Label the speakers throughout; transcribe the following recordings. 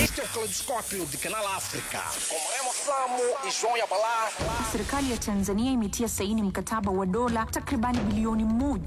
Speaker 1: Este é o Caleidoscópio de Canal África, com Remo Samo e João Yabalá.
Speaker 2: Serikali ya Tanzania imetia saini mkataba wa dola takribani bilioni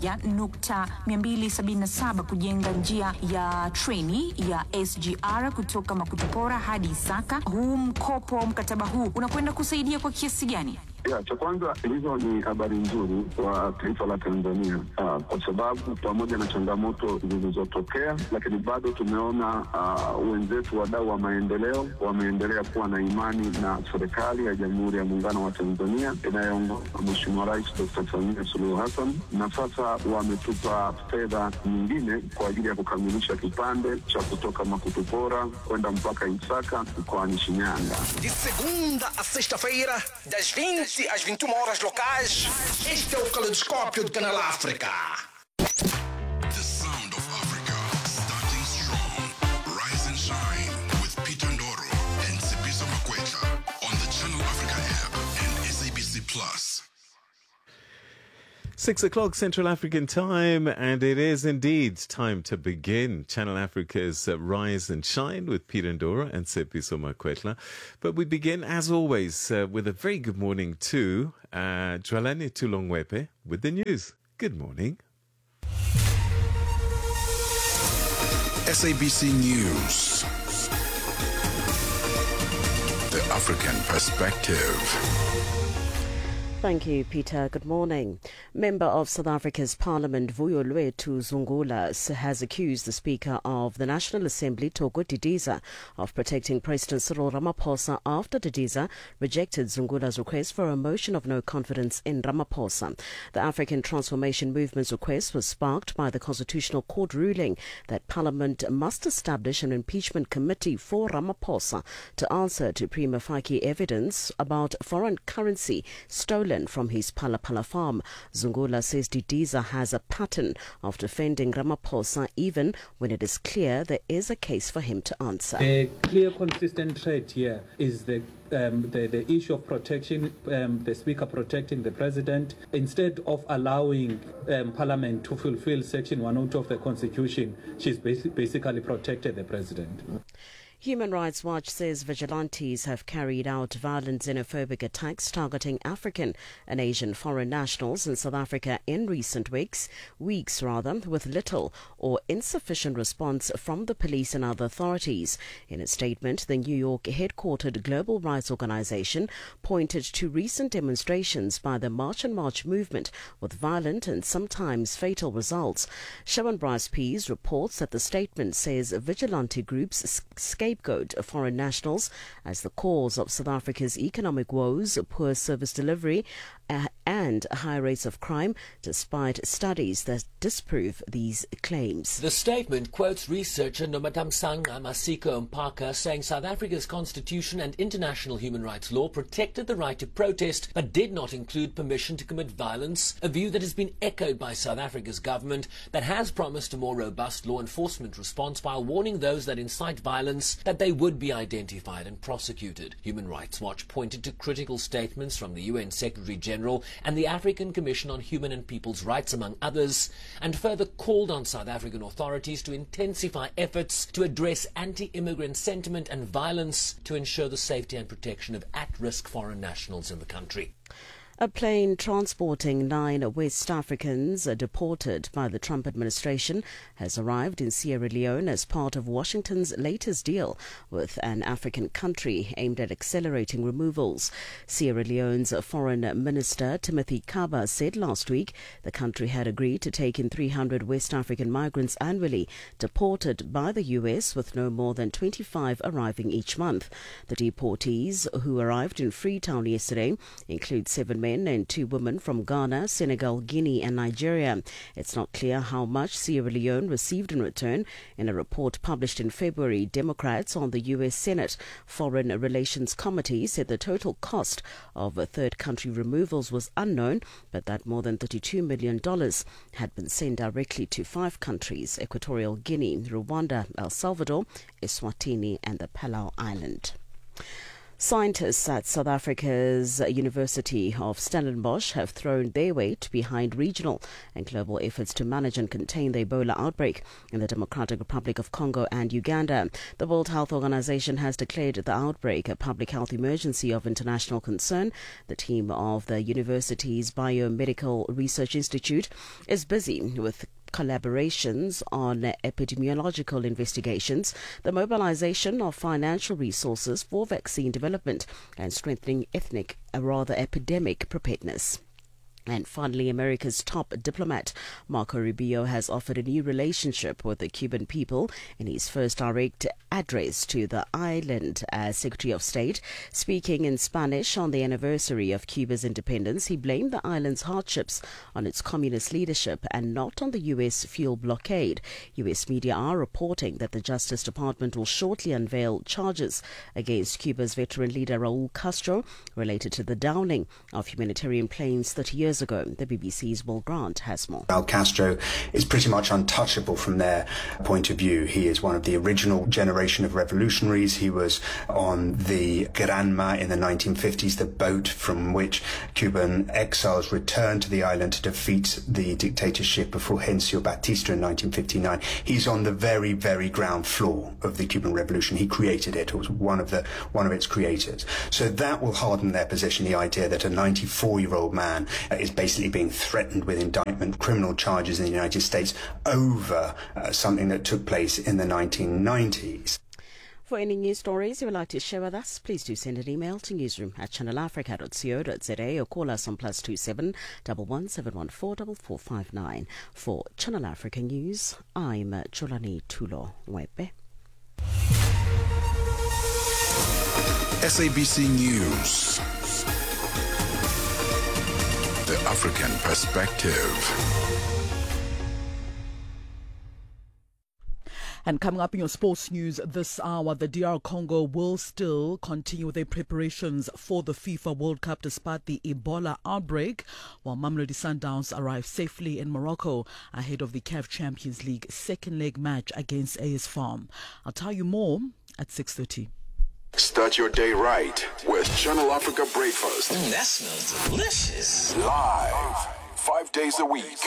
Speaker 2: 1.277 kujenga njia ya treni ya SGR kutoka Makutupora hadi Isaka. Huu mkataba huu unakwenda kusaidia kwa kiasi gani?
Speaker 3: Cha kwanza, hizo ni habari nzuri kwa taifa la Tanzania, kwa sababu pamoja na changamoto zilizotokea, lakini bado tumeona wenzetu wadau wa maendeleo wameendelea kuwa na imani na serikali ya Jamhuri ya Muungano wa Tanzania inayoongozwa na Mheshimiwa Rais Dr. Samia Suluhu Hassan, na sasa wametupa fedha nyingine kwa ajili ya kukamilisha kipande cha kutoka Makutupora kwenda mpaka Isaka mkoani Shinyanga.
Speaker 1: De segunda a sexta-feira, das 20 às 21 horas locais, este é o Caleidoscópio de Canal África.
Speaker 4: The sound of Africa, starting strong. Rise and shine with Peter Ndoro and Sipiso Makwetla on the Channel Africa app and SABC Plus.
Speaker 5: 6 o'clock Central African time, and it is indeed time to begin Channel Africa's Rise and Shine with Peter Ndoro and Sepiso Makwetla. But we begin, as always, with a very good morning to Dwalani Tulongwepe with the news. Good morning.
Speaker 4: SABC News. The African Perspective.
Speaker 6: Thank you, Peter. Good morning. Member of South Africa's Parliament, Vuyolwethu Zungula, has accused the Speaker of the National Assembly, Thoko Didiza, of protecting President Cyril Ramaphosa after Didiza rejected Zungula's request for a motion of no confidence in Ramaphosa. The African Transformation Movement's request was sparked by the Constitutional Court ruling that Parliament must establish an impeachment committee for Ramaphosa to answer to prima facie evidence about foreign currency stolen from his Phala farm. Zungula says Didiza has a pattern of defending Ramaphosa even when it is clear there is a case for him to answer.
Speaker 7: The clear, consistent threat here is the issue of protection, the Speaker protecting the President, instead of allowing Parliament to fulfill Section 102 of the Constitution. She's basically protected the President.
Speaker 6: Human Rights Watch says vigilantes have carried out violent xenophobic attacks targeting African and Asian foreign nationals in South Africa in recent weeks, with little or insufficient response from the police and other authorities. In a statement, the New York headquartered Global Rights Organization pointed to recent demonstrations by the March and March movement with violent and sometimes fatal results. Sharon Bryce Pease reports that the statement says vigilante groups scapegoat foreign nationals as the cause of South Africa's economic woes, poor service delivery, and high rates of crime, despite studies that disprove these claims.
Speaker 8: The statement quotes researcher Nomatamsanga Masiko Mpaka saying South Africa's constitution and international human rights law protected the right to protest but did not include permission to commit violence, a view that has been echoed by South Africa's government that has promised a more robust law enforcement response while warning those that incite violence that they would be identified and prosecuted. Human Rights Watch pointed to critical statements from the UN Secretary General and the African Commission on Human and People's Rights, among others, and further called on South African authorities to intensify efforts to address anti-immigrant sentiment and violence to ensure the safety and protection of at-risk foreign nationals in the country.
Speaker 6: A plane transporting 9 West Africans deported by the Trump administration has arrived in Sierra Leone as part of Washington's latest deal with an African country aimed at accelerating removals. Sierra Leone's Foreign Minister Timothy Kaba said last week the country had agreed to take in 300 West African migrants annually deported by the U.S., with no more than 25 arriving each month. The deportees who arrived in Freetown yesterday include 7 men and 2 women from Ghana, Senegal, Guinea and Nigeria. It's not clear how much Sierra Leone received in return. In a report published in February, Democrats on the U.S. Senate Foreign Relations Committee said the total cost of third country removals was unknown, but that more than $32 million had been sent directly to 5 countries: Equatorial Guinea, Rwanda, El Salvador, Eswatini and the Palau Island. Scientists at South Africa's University of Stellenbosch have thrown their weight behind regional and global efforts to manage and contain the Ebola outbreak in the Democratic Republic of Congo and Uganda. The World Health Organization has declared the outbreak a public health emergency of international concern. The team of the university's Biomedical Research Institute is busy with collaborations on epidemiological investigations, the mobilization of financial resources for vaccine development, and strengthening epidemic preparedness. And finally, America's top diplomat, Marco Rubio, has offered a new relationship with the Cuban people in his first direct address to the island as Secretary of State. Speaking in Spanish on the anniversary of Cuba's independence, he blamed the island's hardships on its communist leadership and not on the U.S. fuel blockade. U.S. media are reporting that the Justice Department will shortly unveil charges against Cuba's veteran leader Raul Castro related to the downing of humanitarian planes 30 years ago. The BBC's Will Grant has more.
Speaker 9: Raul Castro is pretty much untouchable from their point of view. He is one of the original generation of revolutionaries. He was on the Granma in the 1950s, the boat from which Cuban exiles returned to the island to defeat the dictatorship of Fulgencio Batista in 1959. He's on the very, very ground floor of the Cuban Revolution. He created it. He was one of its creators. So that will harden their position, the idea that a 94-year-old man is basically being threatened with indictment, criminal charges in the United States over something that took place in the 1990s.
Speaker 6: For any news stories you would like to share with us, please do send an email to newsroom@channelafrica.co.za or call us on +27 11714 4459. For Channel Africa News, I'm Cholani Tulo Wepe.
Speaker 4: SABC News. The African Perspective.
Speaker 10: And coming up in your sports news this hour, the DR Congo will still continue their preparations for the FIFA World Cup despite the Ebola outbreak, while Mamelodi Sundowns arrive safely in Morocco ahead of the CAF Champions League second leg match against AS Farm. I'll tell you more at 6:30.
Speaker 4: Start your day right with Channel Africa Breakfast.
Speaker 1: That smells delicious.
Speaker 4: Live, 5 days a week.